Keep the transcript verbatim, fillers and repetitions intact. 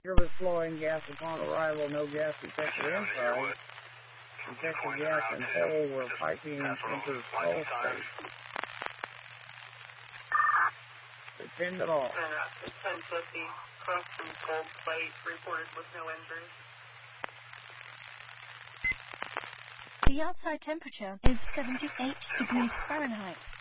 Turbos flowing, gas upon arrival, no gas detected inside. Detected gas and hole where piping enters full space. Return it all. ten fifty, crust and cold plate, reported with no injuries. The outside temperature is seventy-eight degrees Fahrenheit.